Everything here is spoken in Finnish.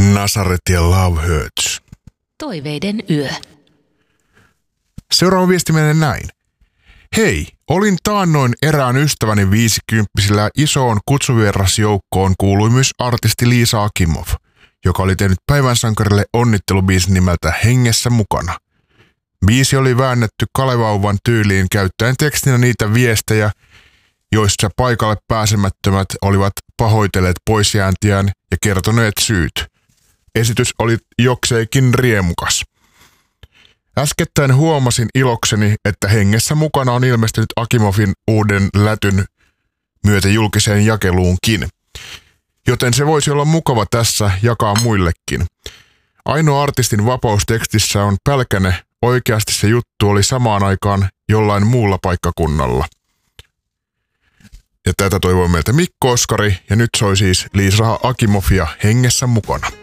Nasaret ja Love Hurts. Toiveiden yö. Seuraava viesti menee näin. Hei, olin taannoin erään ystäväni 50-sillä isoon kutsuvierasjoukkoon kuului myös artisti Liisa Akimov, joka oli tehnyt päivän sankarille onnittelubiisin nimeltä Hengessä mukana. Biisi oli väännetty Kalevauvan tyyliin käyttäen tekstinä niitä viestejä, joissa paikalle pääsemättömät olivat pahoitelleet poisjääntiään ja kertoneet syyt. Esitys oli jokseenkin riemukas. Äskettäin huomasin ilokseni, että Hengessä mukana on ilmestynyt Akimovin uuden lätyn myötä julkiseen jakeluunkin. Joten se voisi olla mukava tässä jakaa muillekin. Ainoa artistin vapaus tekstissä on pälkäne, oikeasti se juttu oli samaan aikaan jollain muulla paikkakunnalla. Ja tätä toivoo meiltä Mikko Oskari, ja nyt soi siis Liisa Akimovia Hengessä mukana.